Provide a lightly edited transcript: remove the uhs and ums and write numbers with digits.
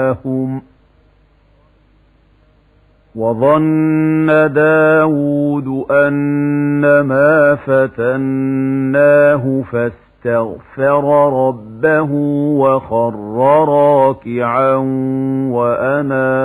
معهم وظن داود أنما فتناه فاستغفر ربه وخر راكعا وأناب